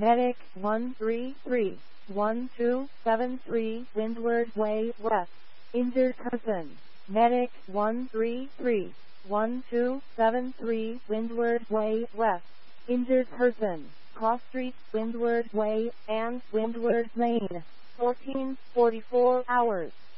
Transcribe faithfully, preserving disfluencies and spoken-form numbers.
Medic one three three, one two seven three, Windward Way West. Injured person. Medic one three three, one two seven three, Windward Way West. Injured person. Cross Street, Windward Way, and Windward Lane. fourteen forty-four hours.